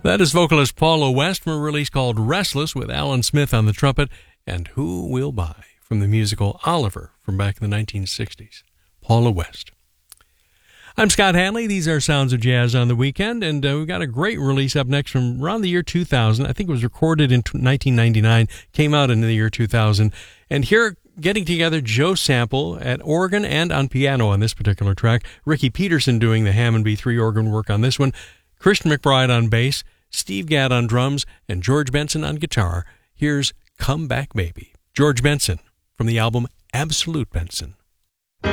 That is vocalist Paula West from a release called Restless with Alan Smith on the trumpet and Who Will Buy from the musical Oliver from back in the 1960s. Paula West. I'm Scott Hanley. These are Sounds of Jazz on the Weekend, and we've got a great release up next from around the year 2000. I think it was recorded in 1999, came out in the year 2000. And here, getting together Joe Sample at organ and on piano on this particular track, Ricky Peterson doing the Hammond B3 organ work on this one, Christian McBride on bass, Steve Gadd on drums, and George Benson on guitar. Here's Come Back Baby. George Benson from the album Absolute Benson.